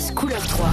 Plus couleur 3.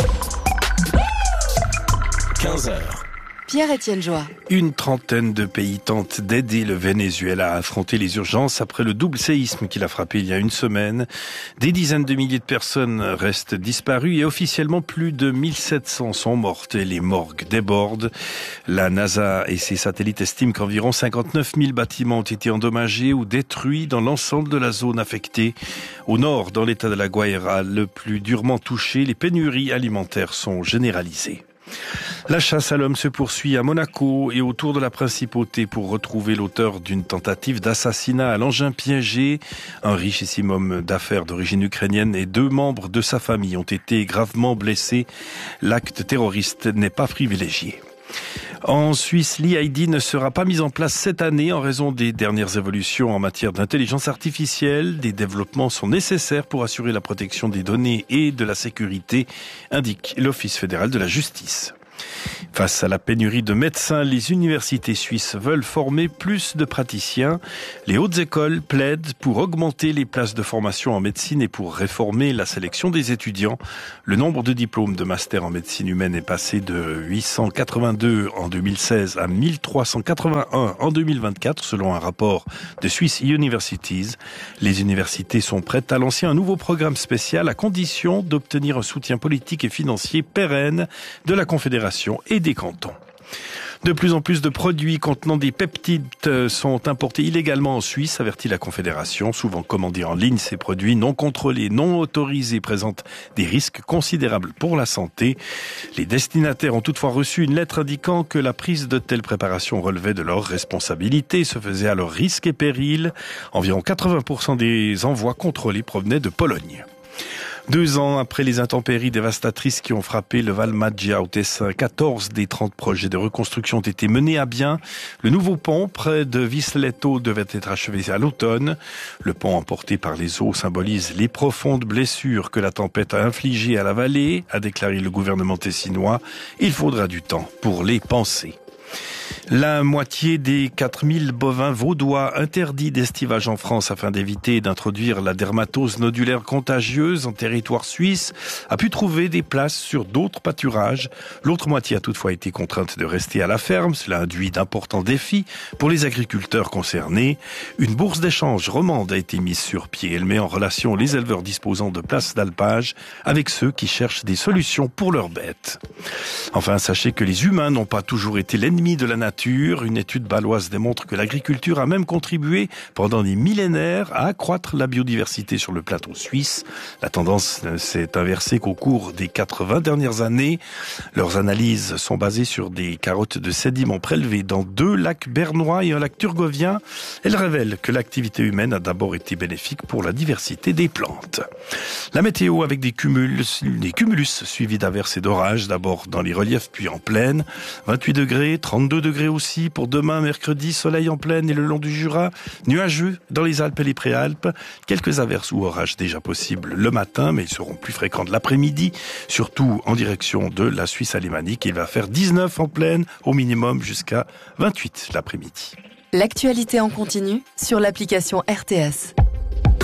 15h. Pierre-Étienne Joie. Une trentaine de pays tentent d'aider le Venezuela à affronter les urgences après le double séisme qui l'a frappé il y a une semaine. Des dizaines de milliers de personnes restent disparues et officiellement plus de 1700 sont mortes et les morgues débordent. La NASA et ses satellites estiment qu'environ 59 000 bâtiments ont été endommagés ou détruits dans l'ensemble de la zone affectée. Au nord, dans l'état de la Guaira, le plus durement touché, les pénuries alimentaires sont généralisées. La chasse à l'homme se poursuit à Monaco et autour de la principauté pour retrouver l'auteur d'une tentative d'assassinat à l'engin piégé. Un richissime homme d'affaires d'origine ukrainienne et 2 membres de sa famille ont été gravement blessés. L'acte terroriste n'est pas privilégié. En Suisse, l'e-ID ne sera pas mise en place cette année en raison des dernières évolutions en matière d'intelligence artificielle. Des développements sont nécessaires pour assurer la protection des données et de la sécurité, indique l'Office fédéral de la justice. Face à la pénurie de médecins, les universités suisses veulent former plus de praticiens. Les hautes écoles plaident pour augmenter les places de formation en médecine et pour réformer la sélection des étudiants. Le nombre de diplômes de master en médecine humaine est passé de 882 en 2016 à 1381 en 2024, selon un rapport de Swiss Universities. Les universités sont prêtes à lancer un nouveau programme spécial à condition d'obtenir un soutien politique et financier pérenne de la Confédération et des cantons. De plus en plus de produits contenant des peptides sont importés illégalement en Suisse, avertit la Confédération. Souvent commandés en ligne, ces produits non contrôlés, non autorisés présentent des risques considérables pour la santé. Les destinataires ont toutefois reçu une lettre indiquant que la prise de telles préparations relevait de leur responsabilité et se faisait à leur risque et péril. Environ 80% des envois contrôlés provenaient de Pologne. 2 ans après les intempéries dévastatrices qui ont frappé le Val Maggia au Tessin, 14 des 30 projets de reconstruction ont été menés à bien. Le nouveau pont près de Visletto devait être achevé à l'automne. Le pont emporté par les eaux symbolise les profondes blessures que la tempête a infligées à la vallée, a déclaré le gouvernement tessinois. Il faudra du temps pour les panser. La moitié des 4000 bovins vaudois interdits d'estivage en France afin d'éviter d'introduire la dermatose nodulaire contagieuse en territoire suisse a pu trouver des places sur d'autres pâturages. L'autre moitié a toutefois été contrainte de rester à la ferme. Cela induit d'importants défis pour les agriculteurs concernés. Une bourse d'échange romande a été mise sur pied. Elle met en relation les éleveurs disposant de places d'alpage avec ceux qui cherchent des solutions pour leurs bêtes. Enfin, sachez que les humains n'ont pas toujours été l'ennemi de la nature. Une étude bâloise démontre que l'agriculture a même contribué pendant des millénaires à accroître la biodiversité sur le plateau suisse. La tendance s'est inversée qu'au cours des 80 dernières années. Leurs analyses sont basées sur des carottes de sédiments prélevées dans 2 lacs bernois et un lac turgovien. Elles révèlent que l'activité humaine a d'abord été bénéfique pour la diversité des plantes. La météo avec des cumulus suivis d'averses et d'orages, d'abord dans les reliefs puis en plaine. 28 degrés, 32 degrés aussi pour demain, mercredi, soleil en plaine et le long du Jura, nuageux dans les Alpes et les Préalpes, quelques averses ou orages déjà possibles le matin, mais ils seront plus fréquents de l'après-midi, surtout en direction de la Suisse alémanique. Il va faire 19 en plaine, au minimum jusqu'à 28 l'après-midi. L'actualité en continu sur l'application RTS.